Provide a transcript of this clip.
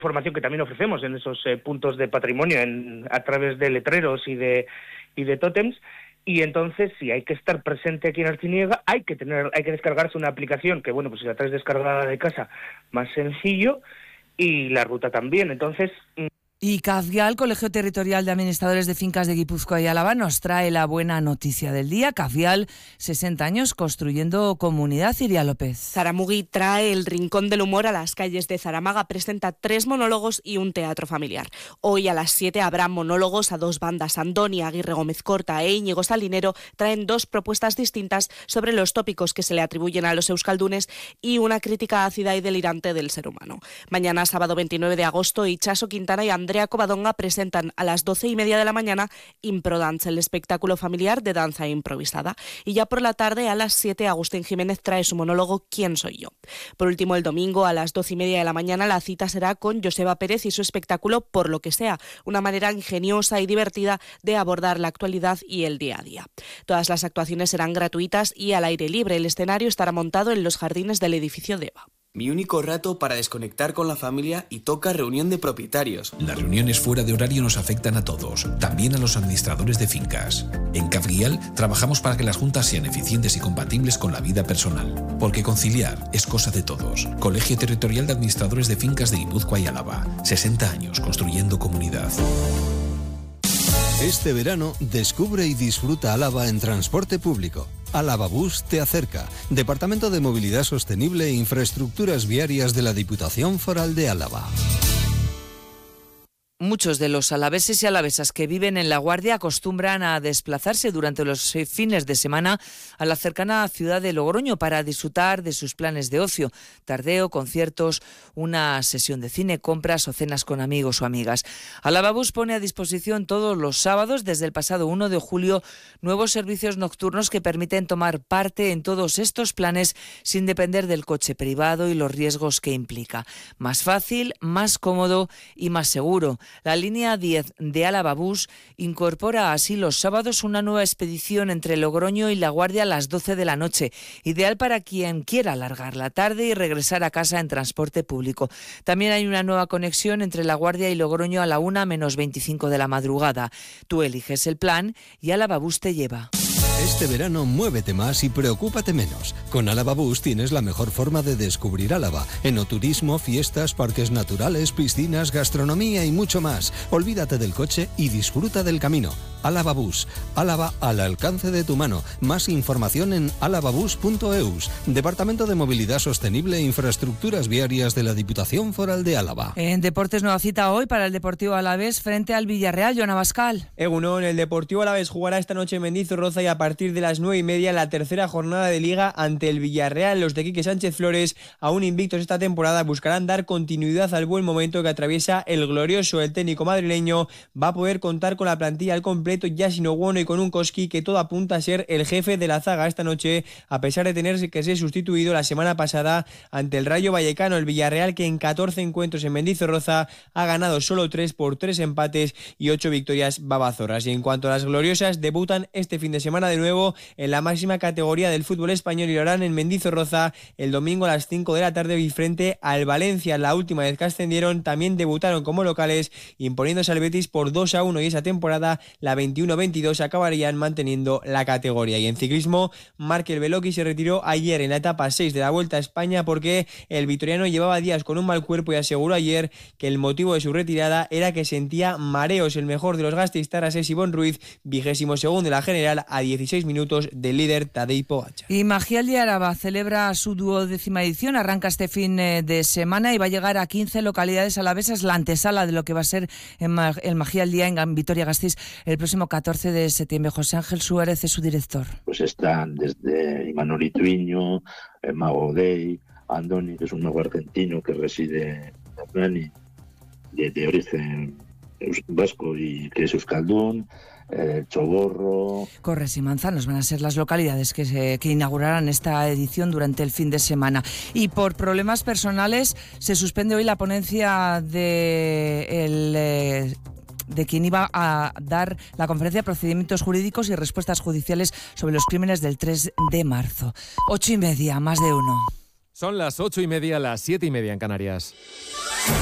formación que también ofrecemos en esos puntos de patrimonio a través de letreros y de tótems. Y entonces, si hay que estar presente aquí en Artziniega, hay que descargarse una aplicación que, bueno, pues si la traes descargada de casa, más sencillo, y la ruta también. Entonces... Y CAFGIAL, Colegio Territorial de Administradores de Fincas de Guipúzcoa y Álava, nos trae la buena noticia del día. CAFGIAL, 60 años construyendo comunidad. Iria López. Zaramugui trae el Rincón del Humor a las calles de Zaramaga. Presenta 3 monólogos y un teatro familiar. Hoy a las 7 habrá monólogos a 2 bandas. Andoni Aguirre Gómez Corta e Íñigo Salinero traen 2 propuestas distintas sobre los tópicos que se le atribuyen a los euskaldunes y una crítica ácida y delirante del ser humano. Mañana, sábado 29 de agosto, Itxaso Quintana y Andrea Covadonga presentan a las 12:30 de la mañana Improdance, el espectáculo familiar de danza improvisada. Y ya por la tarde, a las 7, Agustín Jiménez trae su monólogo ¿Quién soy yo? Por último, el domingo a las 12:30 de la mañana, la cita será con Joseba Pérez y su espectáculo Por lo que sea, una manera ingeniosa y divertida de abordar la actualidad y el día a día. Todas las actuaciones serán gratuitas y al aire libre. El escenario estará montado en los jardines del edificio DEVA. Mi único rato para desconectar con la familia y toca reunión de propietarios. Las reuniones fuera de horario nos afectan a todos, también a los administradores de fincas. En CAFGIAL trabajamos para que las juntas sean eficientes y compatibles con la vida personal, porque conciliar es cosa de todos. Colegio Territorial de Administradores de Fincas de Guipúzcoa y Álava. 60 años construyendo comunidad. Este verano, descubre y disfruta Álava en transporte público. Álava Bus te acerca. Departamento de Movilidad Sostenible e Infraestructuras Viarias de la Diputación Foral de Álava. Muchos de los alaveses y alavesas que viven en La Guardia acostumbran a desplazarse durante los fines de semana a la cercana ciudad de Logroño para disfrutar de sus planes de ocio, tardeo, conciertos, una sesión de cine, compras o cenas con amigos o amigas. Álava Bus pone a disposición todos los sábados, desde el pasado 1 de julio, nuevos servicios nocturnos que permiten tomar parte en todos estos planes sin depender del coche privado y los riesgos que implica. Más fácil, más cómodo y más seguro. La línea 10 de Álava Bus incorpora así los sábados una nueva expedición entre Logroño y La Guardia a las 12 de la noche, ideal para quien quiera alargar la tarde y regresar a casa en transporte público. También hay una nueva conexión entre La Guardia y Logroño a la 1:25 de la madrugada. Tú eliges el plan y Álava Bus te lleva. Este verano muévete más y preocúpate menos. Con Álava Bus tienes la mejor forma de descubrir Álava. Enoturismo, fiestas, parques naturales, piscinas, gastronomía y mucho más. Olvídate del coche y disfruta del camino. Álava Bus. Álava al alcance de tu mano. Más información en alavabus.eus. Departamento de Movilidad Sostenible e Infraestructuras Viarias de la Diputación Foral de Álava. En deportes, nueva cita hoy para el Deportivo Alavés frente al Villarreal. Joan Abascal. Egunon, el Deportivo Alavés jugará esta noche en Mendizorroza y a partir de las 9:30 la tercera jornada de Liga ante el Villarreal. Los de Quique Sánchez Flores, aún invictos esta temporada, buscarán dar continuidad al buen momento que atraviesa el glorioso. El técnico madrileño va a poder contar con la plantilla al completo, ya sin Oguono y con un Koski que todo apunta a ser el jefe de la zaga esta noche, a pesar de tener que ser sustituido la semana pasada ante el Rayo Vallecano. El Villarreal, que en 14 encuentros en Mendizorroza ha ganado solo 3 por 3 empates y 8 victorias babazorras. Y en cuanto a las gloriosas, debutan este fin de semana de nuevo en la máxima categoría del fútbol español y lo harán en Mendizorroza el domingo a las 5 de la tarde y frente al Valencia. La última vez que ascendieron también debutaron como locales, imponiéndose al Betis por 2-1 y esa temporada, la 21-22, acabarían manteniendo la categoría. Y en ciclismo, Markel Beloki se retiró ayer en la etapa 6 de la Vuelta a España porque el vitoriano llevaba días con un mal cuerpo y aseguró ayer que el motivo de su retirada era que sentía mareos. El mejor de los gasteiztarras es Ivonne Ruiz, 22º de la general, a 16 minutos del líder Tadej Pogačar. Y Magialdi Araba celebra su 12ª edición, arranca este fin de semana y va a llegar a 15 localidades alavesas, la antesala de lo que va a ser el Magialdi en Vitoria-Gasteiz el próximo 14 de septiembre. José Ángel Suárez es su director. Pues están desde Imanol Ituiño, Mago Dei, Andoni, que es un mago argentino que reside en Hernani, de origen vasco y que es euskaldún, Chogorro. Corres y Manzanos van a ser las localidades que inaugurarán esta edición durante el fin de semana. Y por problemas personales se suspende hoy la ponencia de quien iba a dar la conferencia de procedimientos jurídicos y respuestas judiciales sobre los crímenes del 3 de marzo. 8:30, más de uno. Son las 8:30, las 7:30 en Canarias.